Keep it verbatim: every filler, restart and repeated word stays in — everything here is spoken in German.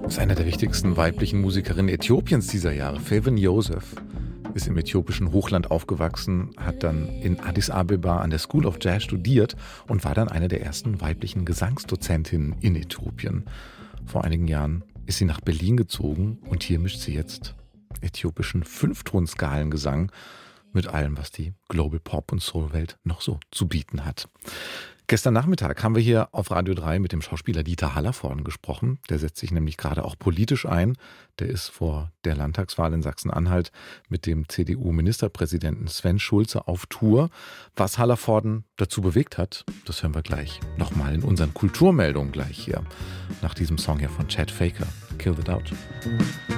Das ist eine der wichtigsten weiblichen Musikerinnen Äthiopiens dieser Jahre. Feven Joseph ist im äthiopischen Hochland aufgewachsen, hat dann in Addis Abeba an der School of Jazz studiert und war dann eine der ersten weiblichen Gesangsdozentinnen in Äthiopien. Vor einigen Jahren ist sie nach Berlin gezogen und hier mischt sie jetzt äthiopischen Fünftonskalengesang mit allem, was die Global Pop- und Soul-Welt noch so zu bieten hat. Gestern Nachmittag haben wir hier auf Radio drei mit dem Schauspieler Dieter Hallervorden gesprochen. Der setzt sich nämlich gerade auch politisch ein. Der ist vor der Landtagswahl in Sachsen-Anhalt mit dem C D U-Ministerpräsidenten Sven Schulze auf Tour. Was Hallervorden dazu bewegt hat, das hören wir gleich nochmal in unseren Kulturmeldungen gleich hier. Nach diesem Song hier von Chad Faker, Kill It Out.